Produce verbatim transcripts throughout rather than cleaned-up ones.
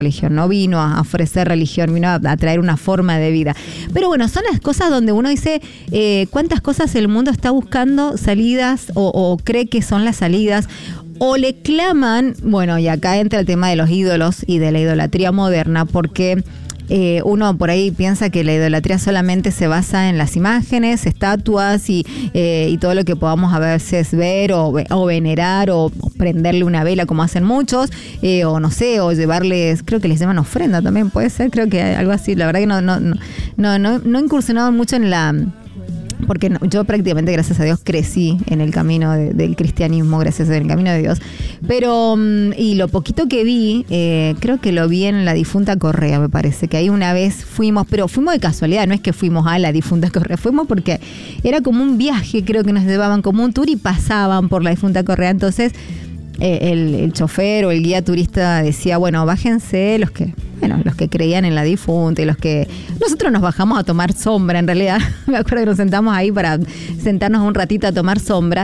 religión, no vino a ofrecer religión, vino a, a traer una forma de vida. Pero bueno, son las cosas donde uno dice eh, cuántas cosas el mundo está buscando salidas o, o cree que son las salidas, o le claman, bueno, y acá entra el tema de los ídolos y de la idolatría moderna, porque Eh, uno por ahí piensa que la idolatría solamente se basa en las imágenes, estatuas y, eh, y todo lo que podamos a veces ver o, o venerar o prenderle una vela como hacen muchos, eh, o no sé, o llevarles, creo que les llaman ofrenda también, puede ser, creo que algo así. La verdad que no, no, no, no, no, no he incursionado mucho en la... Porque no, yo prácticamente, gracias a Dios, crecí en el camino de, del cristianismo, gracias al camino de Dios. Pero, y lo poquito que vi, eh, creo que lo vi en la difunta Correa, me parece, que ahí una vez fuimos, pero fuimos de casualidad, no es que fuimos a la difunta Correa, fuimos porque era como un viaje, creo que nos llevaban como un tour y pasaban por la difunta Correa. Entonces, eh, el, el chofer o el guía turista decía, bueno, bájense los que... Bueno, los que creían en la difunta y los que... Nosotros nos bajamos a tomar sombra, en realidad. Me acuerdo que nos sentamos ahí para sentarnos un ratito a tomar sombra.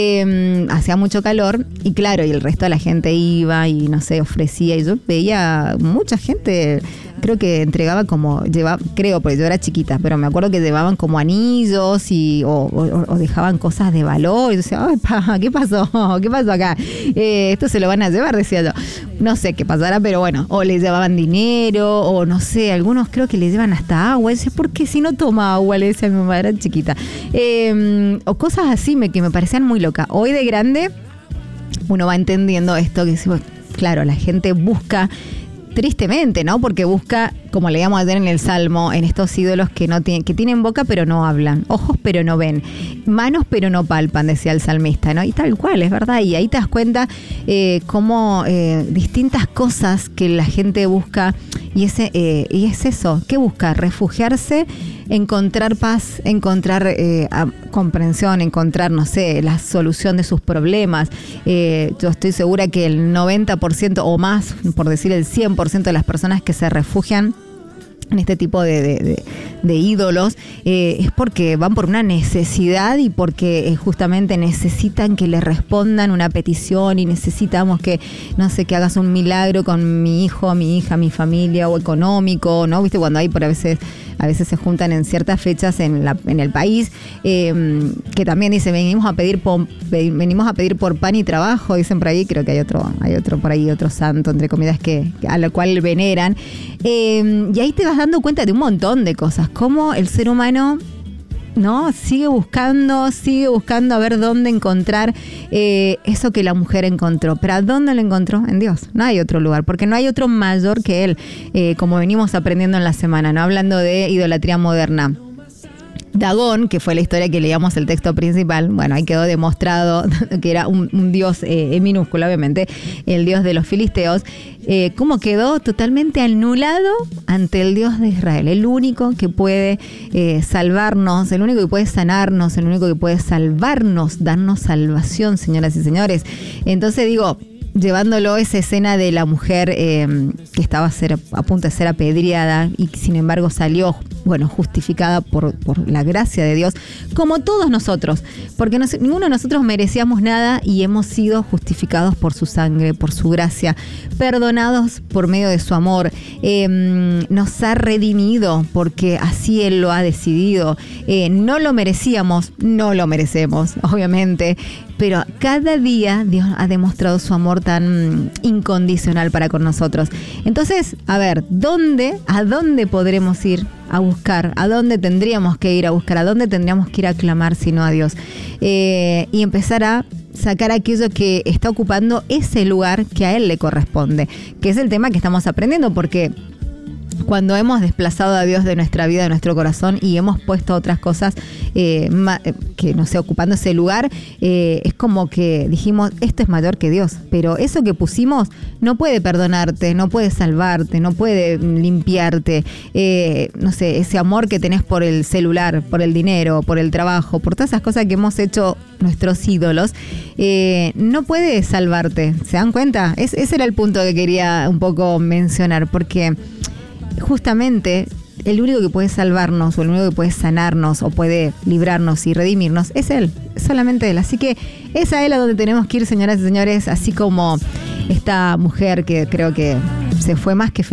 Eh, hacía mucho calor y claro, y el resto de la gente iba y, no sé, ofrecía. Y yo veía mucha gente, creo que entregaba como... llevaba, creo, porque yo era chiquita, pero me acuerdo que llevaban como anillos y o, o, o dejaban cosas de valor. Y yo decía, ay, pa, ¿qué pasó? ¿Qué pasó acá? Eh, esto se lo van a llevar, decía yo. No sé qué pasará, pero bueno. O les llevaban dinero, o no sé, algunos creo que le llevan hasta agua. Dice, ¿por qué si no toma agua? Le decía a mi mamá, era chiquita. Eh, o cosas así me, que me parecían muy locas. Hoy de grande uno va entendiendo esto, que dice, bueno, claro, la gente busca, tristemente, ¿no? Porque busca, como leíamos ayer en el Salmo, en estos ídolos que no tienen, que tienen boca pero no hablan, ojos pero no ven, manos pero no palpan, decía el salmista, ¿no? Y tal cual, es verdad. Y ahí te das cuenta eh, cómo eh, distintas cosas que la gente busca, y ese eh, y es eso, ¿qué busca? Refugiarse, encontrar paz, encontrar eh, comprensión, encontrar, no sé, la solución de sus problemas. Eh, yo estoy segura que el noventa por ciento o más, por decir el cien por ciento de las personas que se refugian en este tipo de, de, de, de ídolos, eh, es porque van por una necesidad y porque eh, justamente necesitan que les respondan una petición y necesitamos que, no sé, que hagas un milagro con mi hijo, mi hija, mi familia o económico, ¿no? Viste, cuando hay por a veces... A veces se juntan en ciertas fechas en, la, en el país, eh, que también dice, venimos a pedir por, venimos a pedir por pan y trabajo, dicen por ahí, creo que hay otro, hay otro por ahí, otro santo, entre comillas, que, a lo cual veneran. Eh, y ahí te vas dando cuenta de un montón de cosas, cómo el ser humano, ¿no? Sigue buscando, sigue buscando a ver dónde encontrar eh, eso que la mujer encontró. ¿Pero a dónde lo encontró? En Dios. No hay otro lugar, porque no hay otro mayor que Él, eh, como venimos aprendiendo en la semana, ¿no? Hablando de idolatría moderna. Dagón, que fue la historia que leíamos el texto principal, bueno, ahí quedó demostrado que era un, un dios eh, en minúscula, obviamente, el dios de los filisteos, eh, cómo quedó totalmente anulado ante el Dios de Israel, el único que puede eh, salvarnos, el único que puede sanarnos, el único que puede salvarnos, darnos salvación, señoras y señores. Entonces digo, llevándolo esa escena de la mujer eh, que estaba a, ser, a punto de ser apedreada y sin embargo salió, bueno, justificada por, por la gracia de Dios, como todos nosotros, porque no, ninguno de nosotros merecíamos nada y hemos sido justificados por su sangre, por su gracia, perdonados por medio de su amor, eh, nos ha redimido porque así Él lo ha decidido, eh, no lo merecíamos, no lo merecemos, obviamente, pero cada día Dios ha demostrado su amor tan incondicional para con nosotros. Entonces, a ver, ¿dónde, a dónde podremos ir a buscar? ¿A dónde tendríamos que ir a buscar? ¿A dónde tendríamos que ir a clamar sino a Dios? Eh, y empezar a sacar aquello que está ocupando ese lugar que a Él le corresponde, que es el tema que estamos aprendiendo, porque cuando hemos desplazado a Dios de nuestra vida, de nuestro corazón, y hemos puesto otras cosas eh, ma, que no sé, ocupando ese lugar, eh, es como que dijimos, esto es mayor que Dios, pero eso que pusimos no puede perdonarte, no puede salvarte, no puede limpiarte, eh, no sé, ese amor que tenés por el celular, por el dinero, por el trabajo, por todas esas cosas que hemos hecho nuestros ídolos, eh, no puede salvarte. ¿Se dan cuenta? Es, ese era el punto que quería un poco mencionar, porque justamente el único que puede salvarnos, o el único que puede sanarnos, o puede librarnos y redimirnos, es Él, solamente Él. Así que es a Él a donde tenemos que ir, señoras y señores, así como esta mujer que creo que se fue más que feliz.